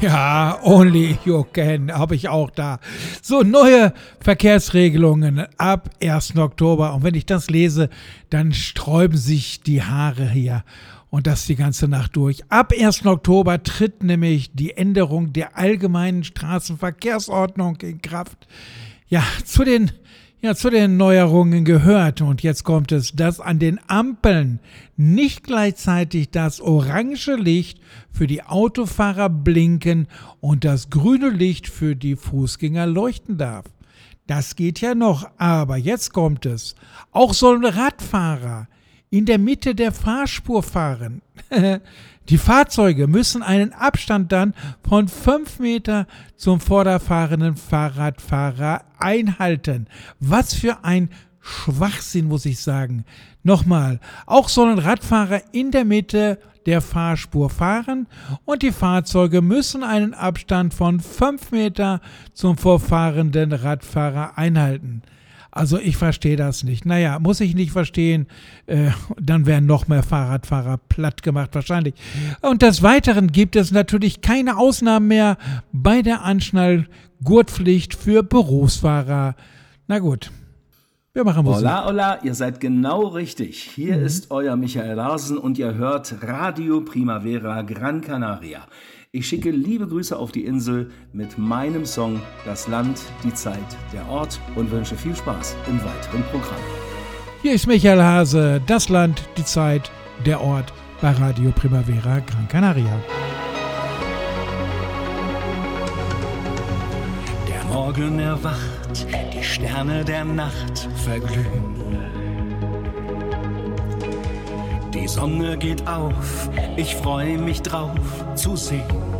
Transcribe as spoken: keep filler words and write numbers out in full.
Ja, only you can, habe ich auch da. So, neue Verkehrsregelungen ab ersten Oktober. Und wenn ich das lese, dann sträuben sich die Haare hier. Und das die ganze Nacht durch. Ab ersten Oktober tritt nämlich die Änderung der allgemeinen Straßenverkehrsordnung in Kraft. Ja, zu den, ja, zu den Neuerungen gehört, und jetzt kommt es, dass an den Ampeln nicht gleichzeitig das orange Licht für die Autofahrer blinken und das grüne Licht für die Fußgänger leuchten darf. Das geht ja noch, aber jetzt kommt es. Auch sollen Radfahrer in der Mitte der Fahrspur fahren. Die Fahrzeuge müssen einen Abstand dann von fünf Meter zum vorderfahrenden Fahrradfahrer einhalten. Was für ein Schwachsinn, muss ich sagen. Nochmal, auch sollen Radfahrer in der Mitte der Fahrspur fahren und die Fahrzeuge müssen einen Abstand von fünf Meter zum vorfahrenden Radfahrer einhalten. Also ich verstehe das nicht. Naja, muss ich nicht verstehen, äh, dann werden noch mehr Fahrradfahrer platt gemacht wahrscheinlich. Und des Weiteren gibt es natürlich keine Ausnahmen mehr bei der Anschnallgurtpflicht für Berufsfahrer. Na gut, wir machen Musik. Hola, hola, ihr seid genau richtig. Hier mhm. ist euer Michael Larsen und ihr hört Radio Primavera Gran Canaria. Ich schicke liebe Grüße auf die Insel mit meinem Song Das Land, die Zeit, der Ort und wünsche viel Spaß im weiteren Programm. Hier ist Michael Hase, Das Land, die Zeit, der Ort bei Radio Primavera Gran Canaria. Der Morgen erwacht, die Sterne der Nacht verglühen. Die Sonne geht auf, ich freue mich drauf zu sehen.